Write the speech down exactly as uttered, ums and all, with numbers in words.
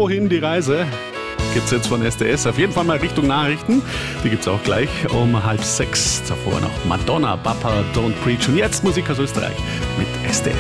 Wohin die Reise? Gibt's jetzt von S D S. Auf jeden Fall mal Richtung Nachrichten. Die gibt's auch gleich um halb sechs. Davor noch Madonna, Papa, Don't Preach. Und jetzt Musik aus Österreich mit S D S.